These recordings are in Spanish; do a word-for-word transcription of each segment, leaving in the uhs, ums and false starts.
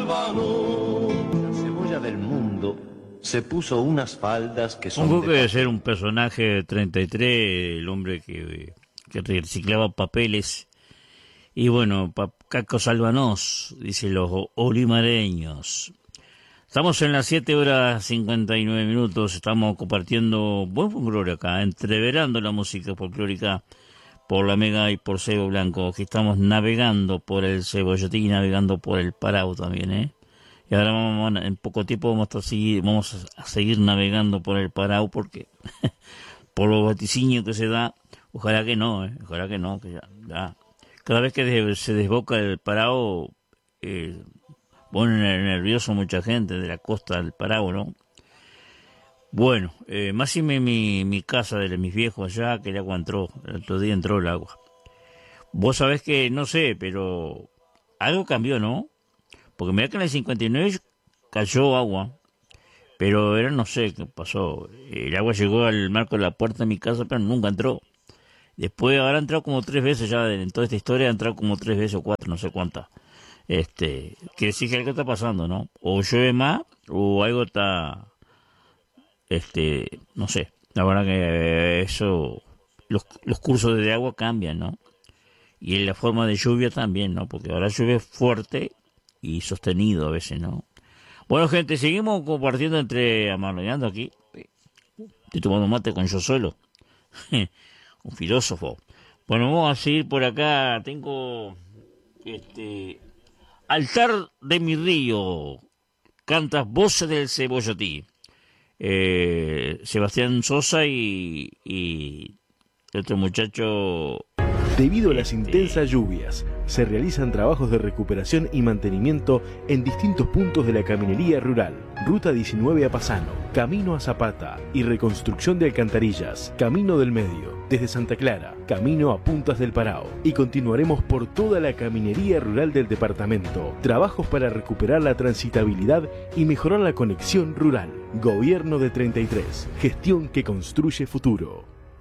Albano. La cebolla del mundo se puso unas faldas que son... Un poco de ser un personaje de treinta y tres, el hombre que, que reciclaba papeles. Y bueno, pa, cacos albanos, dicen los olimareños. Estamos en las siete horas cincuenta y nueve minutos, estamos compartiendo buen folclore acá, entreverando la música folclórica por la Mega y por Cebo Blanco, que estamos navegando por el Cebollotí y navegando por el Parao también, ¿eh? Y ahora vamos, en poco tiempo vamos a seguir, vamos a seguir navegando por el Parao porque por los vaticinios que se da, ojalá que no, ¿eh? Ojalá que no, que ya, ya. Cada vez que se desboca el Parao, eh, pone nervioso mucha gente de la costa del Parao, ¿no? Bueno, eh, más y me, mi, mi casa de mis viejos allá, que el agua entró, el otro día entró el agua. Vos sabés que, no sé, pero algo cambió, ¿no? Porque mirá que en el cincuenta y nueve cayó agua, pero era, no sé qué pasó. El agua llegó al marco de la puerta de mi casa, pero nunca entró. Después ahora ha entrado como tres veces ya, en toda esta historia ha entrado como tres veces o cuatro, no sé cuántas. Este, quiere decir que algo está pasando, ¿no? O llueve más, o algo está, este, no sé. La verdad que eso, los, los cursos de agua cambian, ¿no? Y la forma de lluvia también, ¿no? Porque ahora llueve fuerte y sostenido a veces, ¿no? Bueno, gente, seguimos compartiendo entre amarrollando aquí. Estoy tomando mate con yo solo. Un filósofo. Bueno, vamos a seguir por acá. Tengo este Altar de mi río. Cantas Voces del Cebollotí. Eh, Sebastián Sosa y, y otro muchacho. Debido a las intensas lluvias, se realizan trabajos de recuperación y mantenimiento en distintos puntos de la caminería rural. Ruta diecinueve a Pasano, Camino a Zapata y reconstrucción de alcantarillas, Camino del Medio, desde Santa Clara, camino a Puntas del Parao. Y continuaremos por toda la caminería rural del departamento. Trabajos para recuperar la transitabilidad y mejorar la conexión rural. Gobierno de treinta y tres, gestión que construye futuro.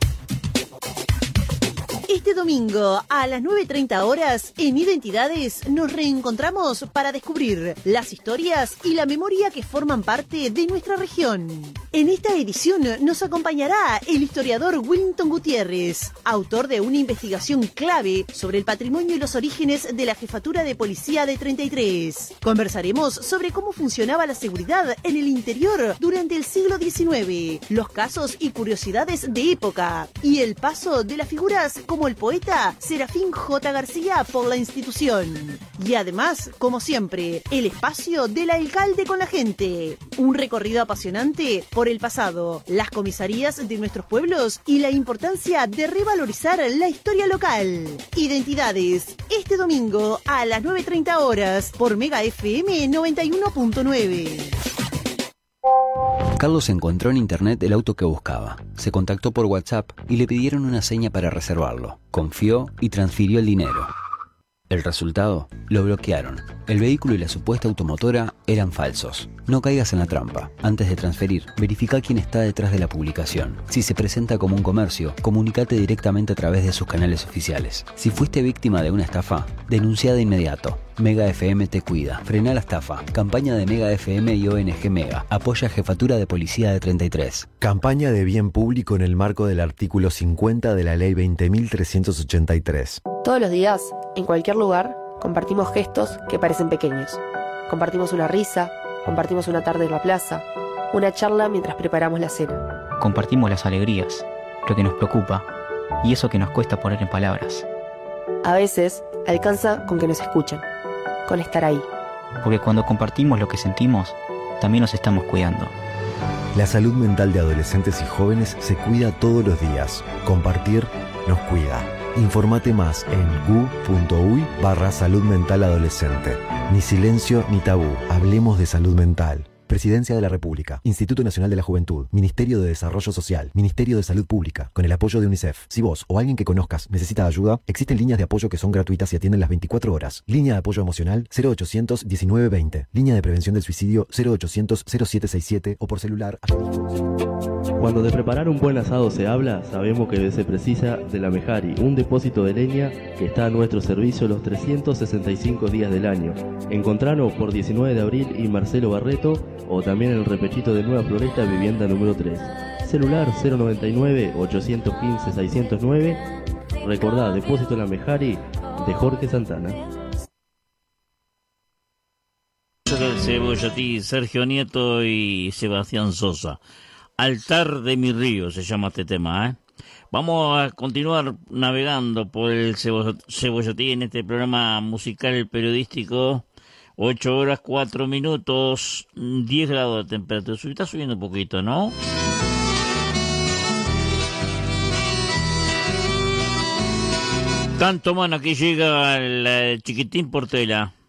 Este domingo a las nueve treinta horas en Identidades nos reencontramos para descubrir las historias y la memoria que forman parte de nuestra región. En esta edición nos acompañará el historiador Wellington Gutiérrez, autor de una investigación clave sobre el patrimonio y los orígenes de la Jefatura de Policía de treinta y tres. Conversaremos sobre cómo funcionaba la seguridad en el interior durante el siglo diecinueve, los casos y curiosidades de época y el paso de las figuras como el poeta Serafín J. García por la institución. Y además, como siempre, el espacio del alcalde con la gente. Un recorrido apasionante por el pasado, las comisarías de nuestros pueblos y la importancia de revalorizar la historia local. Identidades, este domingo a las nueve treinta horas por Mega F M noventa y uno punto nueve. Carlos encontró en internet el auto que buscaba. Se contactó por WhatsApp y le pidieron una seña para reservarlo. Confió y transfirió el dinero. El resultado, lo bloquearon. El vehículo y la supuesta automotora eran falsos. No caigas en la trampa. Antes de transferir, verifica quién está detrás de la publicación. Si se presenta como un comercio, comunícate directamente a través de sus canales oficiales. Si fuiste víctima de una estafa, denuncia de inmediato. Mega F M te cuida. Frena la estafa. Campaña de Mega F M y O N G Mega. Apoya Jefatura de Policía de treinta y tres. Campaña de bien público en el marco del artículo cincuenta de la Ley veinte mil trescientos ochenta y tres. Todos los días, en cualquier lugar, compartimos gestos que parecen pequeños. Compartimos una risa, compartimos una tarde en la plaza, una charla mientras preparamos la cena. Compartimos las alegrías, lo que nos preocupa y eso que nos cuesta poner en palabras. A veces, alcanza con que nos escuchen, con estar ahí. Porque cuando compartimos lo que sentimos, también nos estamos cuidando. La salud mental de adolescentes y jóvenes se cuida todos los días. Compartir nos cuida. Informate más en gu.uy barra salud mental adolescente. Ni silencio ni tabú. Hablemos de salud mental. Presidencia de la República, Instituto Nacional de la Juventud, Ministerio de Desarrollo Social, Ministerio de Salud Pública, con el apoyo de UNICEF. Si vos o alguien que conozcas necesita ayuda, existen líneas de apoyo que son gratuitas y atienden las veinticuatro horas. Línea de apoyo emocional cero ochocientos diecinueve veinte. Línea de prevención del suicidio cero ochocientos cero siete sesenta y siete o por celular. Cuando de preparar un buen asado se habla, sabemos que se precisa de la Mejari, un depósito de leña que está a nuestro servicio los trescientos sesenta y cinco días del año. Encontranos por diecinueve de abril y Marcelo Barreto, o también en el Repechito de Nueva Floresta, vivienda número tres. Celular cero noventa y nueve, ochocientos quince, seiscientos nueve. Recordá, depósito La Mejari de Jorge Santana. El Cebollatí, Sergio Nieto y Sebastián Sosa. Altar de mi río se llama este tema, ¿eh? Vamos a continuar navegando por el Cebollatí en este programa musical periodístico. ocho horas, cuatro minutos, diez grados de temperatura. Está subiendo un poquito, ¿no? Tanto, mano, aquí llega el Chiquitín Portela.